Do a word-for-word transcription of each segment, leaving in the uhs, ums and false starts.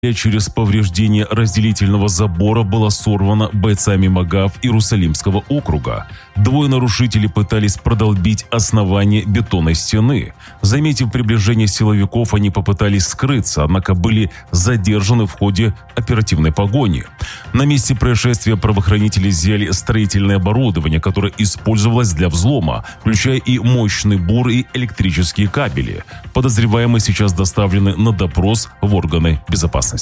через повреждение разделительного забора была сорвана бойцами МАГАФ Иерусалимского округа. Двое нарушителей пытались продолбить основание бетонной стены. Заметив приближение силовиков, они попытались скрыться, однако были задержаны в ходе оперативной погони. На месте происшествия правоохранители изъяли строительное оборудование, которое использовалось для взлома, включая и мощный бур и электрические кабели. Подозреваемые сейчас доставлены на допрос в органы безопасности.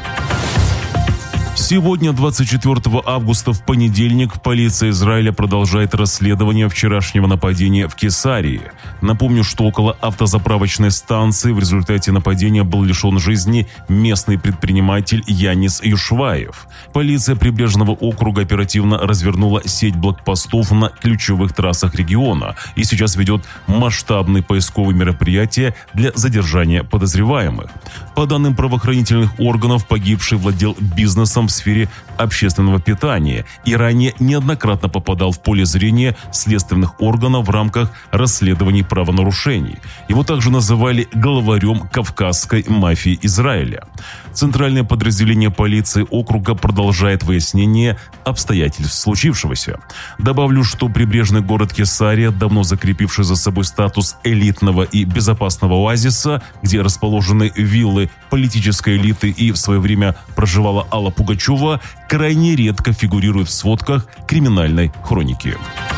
Сегодня, двадцать четвёртого августа, в понедельник, полиция Израиля продолжает расследование вчерашнего нападения в Кесарии. Напомню, что около автозаправочной станции в результате нападения был лишен жизни местный предприниматель Янис Юшваев. Полиция прибрежного округа оперативно развернула сеть блокпостов на ключевых трассах региона и сейчас ведет масштабные поисковые мероприятия для задержания подозреваемых. По данным правоохранительных органов, погибший владел бизнесом в сфере общественного питания и ранее неоднократно попадал в поле зрения следственных органов в рамках расследований правонарушений. Его также называли главарем кавказской мафии Израиля. Центральное подразделение полиции округа продолжает выяснение обстоятельств случившегося. Добавлю, что прибрежный город Кесария, давно закрепивший за собой статус элитного и безопасного оазиса, где расположены виллы политической элиты и в свое время проживала Алла Пугачева, крайне редко фигурирует в сводках криминальной хроники.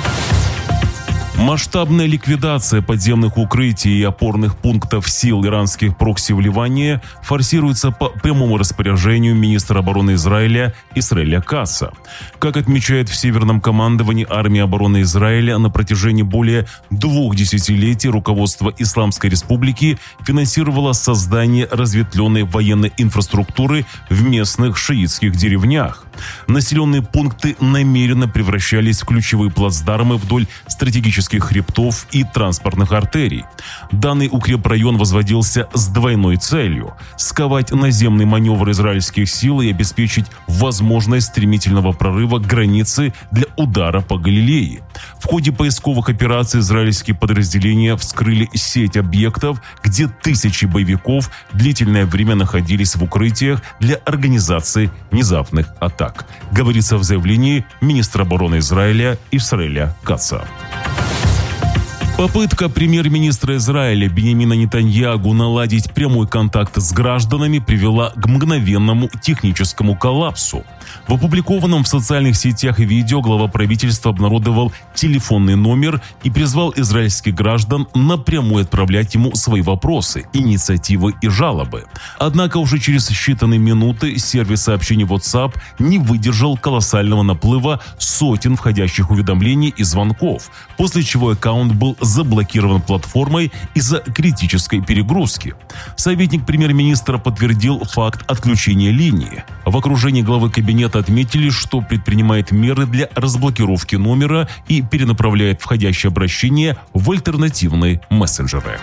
Масштабная ликвидация подземных укрытий и опорных пунктов сил иранских прокси в Ливане форсируется по прямому распоряжению министра обороны Израиля Исраэля Катца. Как отмечает в Северном командовании армии обороны Израиля, на протяжении более двух десятилетий руководство Исламской Республики финансировало создание разветвленной военной инфраструктуры в местных шиитских деревнях. Населенные пункты намеренно превращались в ключевые плацдармы вдоль стратегических хребтов и транспортных артерий. Данный укрепрайон возводился с двойной целью – сковать наземный маневр израильских сил и обеспечить возможность стремительного прорыва границы для удара по Галилее. В ходе поисковых операций израильские подразделения вскрыли сеть объектов, где тысячи боевиков длительное время находились в укрытиях для организации внезапных атак, говорится в заявлении министра обороны Израиля Исраэля Катца. Попытка премьер-министра Израиля Биньямина Нетаньяху наладить прямой контакт с гражданами привела к мгновенному техническому коллапсу. В опубликованном в социальных сетях видео глава правительства обнародовал телефонный номер и призвал израильских граждан напрямую отправлять ему свои вопросы, инициативы и жалобы. Однако уже через считанные минуты сервис сообщений WhatsApp не выдержал колоссального наплыва сотен входящих уведомлений и звонков, после чего аккаунт был заблокирован платформой из-за критической перегрузки. Советник премьер-министра подтвердил факт отключения линии. В окружении главы кабинета отметили, что предпринимает меры для разблокировки номера и перенаправляет входящие обращения в альтернативные мессенджеры.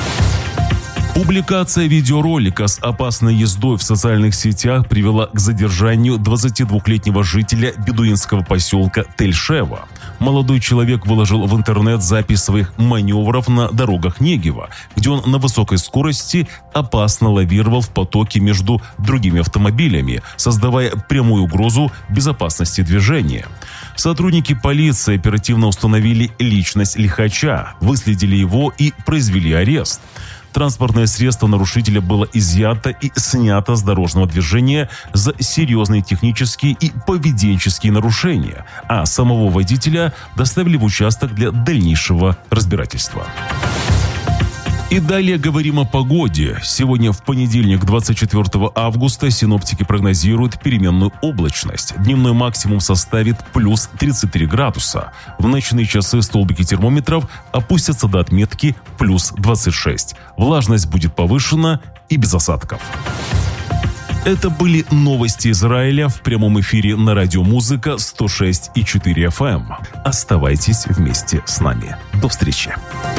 Публикация видеоролика с опасной ездой в социальных сетях привела к задержанию двадцатидвухлетнего жителя бедуинского поселка Тель-Шева. Молодой человек выложил в интернет запись своих маневров на дорогах Негева, где он на высокой скорости опасно лавировал в потоке между другими автомобилями, создавая прямую угрозу безопасности движения. Сотрудники полиции оперативно установили личность лихача, выследили его и произвели арест. Транспортное средство нарушителя было изъято и снято с дорожного движения за серьезные технические и поведенческие нарушения, а самого водителя доставили в участок для дальнейшего разбирательства. И далее говорим о погоде. Сегодня в понедельник, двадцать четвёртого августа, синоптики прогнозируют переменную облачность. Дневной максимум составит плюс тридцать три градуса. В ночные часы столбики термометров опустятся до отметки плюс двадцать шесть. Влажность будет повышена и без осадков. Это были новости Израиля в прямом эфире на радио Музыка сто шесть и четыре эф эм. Оставайтесь вместе с нами. До встречи.